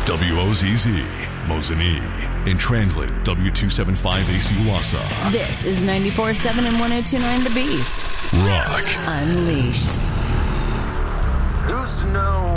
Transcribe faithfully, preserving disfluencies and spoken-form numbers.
W O Z Z, Mosinee, and translated W two seventy-five A C Wausau. This is ninety-four point seven and one oh two point nine The Beast. Rock Unleashed. Who's to know